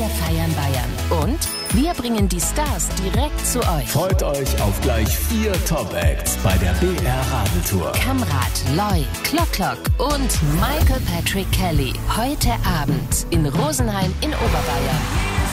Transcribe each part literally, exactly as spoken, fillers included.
Wir feiern Bayern. Und wir bringen die Stars direkt zu euch. Freut euch auf gleich vier Top-Acts bei der B R Radeltour. Kamrat, Loy, Klock Klock und Michael Patrick Kelly. Heute Abend in Rosenheim in Oberbayern.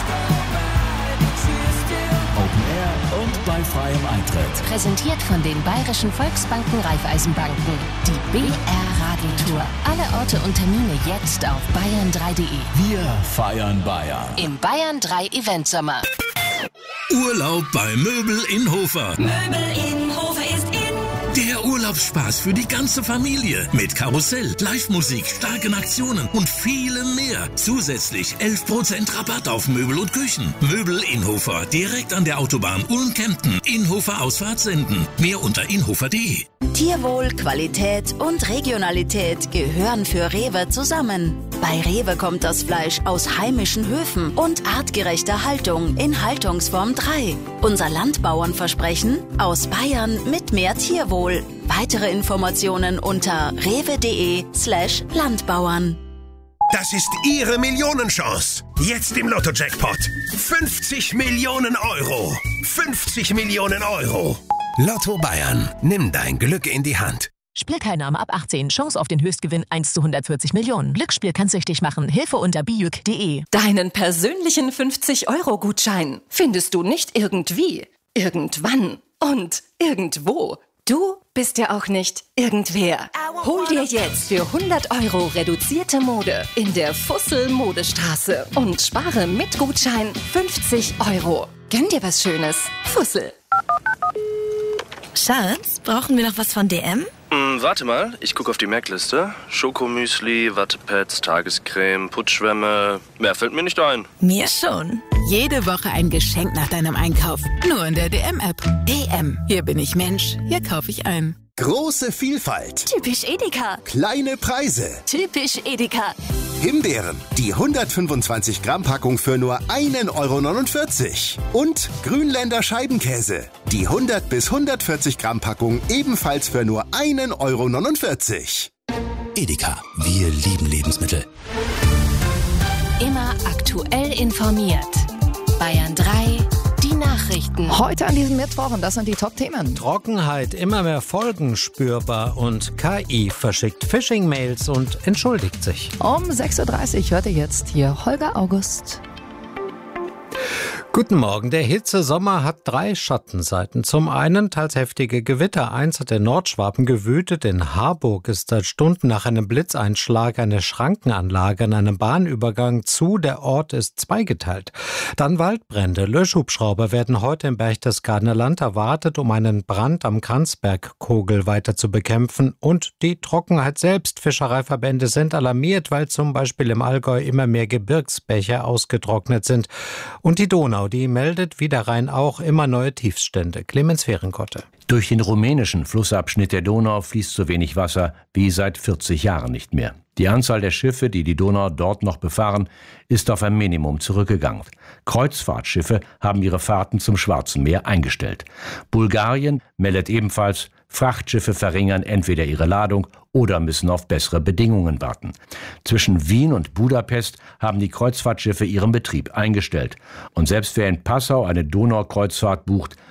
Open Air und bei freiem Eintritt. Präsentiert von den Bayerischen Volksbanken Raiffeisenbanken. Die B R Radeltour. Alle Orte und Termine jetzt auf bayern drei punkt de. Wir feiern Bayern. Im Bayern drei Event Sommer. Urlaub bei Möbel in Hofer. Möbel in Hofer ist in. Der Urlaubsspaß für die ganze Familie. Mit Karussell, Live-Musik, starken Aktionen und vielem mehr. Zusätzlich elf Prozent Rabatt auf Möbel und Küchen. Möbel in Hofer. Direkt an der Autobahn Ulm-Kempten. Inhofer Ausfahrt senden. Mehr unter inhofer punkt de. Tierwohl, Qualität und Regionalität gehören für Rewe zusammen. Bei Rewe kommt das Fleisch aus heimischen Höfen und artgerechter Haltung in Haltungsform drei. Unser Landbauernversprechen: aus Bayern mit mehr Tierwohl. Weitere Informationen unter rewe.de slash Landbauern. Das ist Ihre Millionenchance. Jetzt im Lotto-Jackpot. fünfzig Millionen Euro. fünfzig Millionen Euro. Lotto Bayern. Nimm dein Glück in die Hand. Spielteilnahme ab achtzehn. Chance auf den Höchstgewinn eins zu hundertvierzig Millionen. Glücksspiel kann süchtig machen. Hilfe unter bijuk punkt de. Deinen persönlichen fünfzig-Euro-Gutschein findest du nicht irgendwie, irgendwann und irgendwo. Du bist ja auch nicht irgendwer. Hol dir jetzt für hundert Euro reduzierte Mode in der Fussel-Modestraße und spare mit Gutschein fünfzig Euro. Gönn dir was Schönes. Fussel. Schatz, brauchen wir noch was von D M? Mm, warte mal, ich gucke auf die Merkliste. Schokomüsli, Wattepads, Tagescreme, Putzschwämme. Mehr fällt mir nicht ein. Mir schon. Jede Woche ein Geschenk nach deinem Einkauf. Nur in der D M-App. D M. Hier bin ich Mensch. Hier kaufe ich ein. Große Vielfalt. Typisch Edeka. Kleine Preise. Typisch Edeka. Himbeeren. Die hundertfünfundzwanzig Gramm Packung für nur einen Euro neunundvierzig. Und Grünländer Scheibenkäse. Die hundert bis hundertvierzig Gramm Packung ebenfalls für nur einen Euro neunundvierzig. Edeka. Wir lieben Lebensmittel. Immer aktuell informiert. Bayern drei, die Nachrichten. Heute an diesem Mittwoch, und das sind die Top-Themen. Trockenheit, immer mehr Folgen spürbar und K I verschickt Phishing-Mails und entschuldigt sich. Um sechs Uhr dreißig hört ihr jetzt hier Holger August. Guten Morgen. Der Hitzesommer hat drei Schattenseiten. Zum einen teils heftige Gewitter. Eins hat in Nordschwaben gewütet. In Harburg ist seit Stunden nach einem Blitzeinschlag eine Schrankenanlage an einem Bahnübergang zu. Der Ort ist zweigeteilt. Dann Waldbrände. Löschhubschrauber werden heute im Berchtesgadener Land erwartet, um einen Brand am Kranzbergkogel weiter zu bekämpfen. Und die Trockenheit selbst. Fischereiverbände sind alarmiert, weil zum Beispiel im Allgäu immer mehr Gebirgsbäche ausgetrocknet sind. Und die Donau, die meldet wie der Rhein auch immer neue Tiefstände. Clemens Fehrenkotte. Durch den rumänischen Flussabschnitt der Donau fließt so wenig Wasser wie seit vierzig Jahren nicht mehr. Die Anzahl der Schiffe, die die Donau dort noch befahren, ist auf ein Minimum zurückgegangen. Kreuzfahrtschiffe haben ihre Fahrten zum Schwarzen Meer eingestellt. Bulgarien meldet ebenfalls, Frachtschiffe verringern entweder ihre Ladung oder müssen auf bessere Bedingungen warten. Zwischen Wien und Budapest haben die Kreuzfahrtschiffe ihren Betrieb eingestellt. Und selbst wer in Passau eine Donaukreuzfahrt bucht,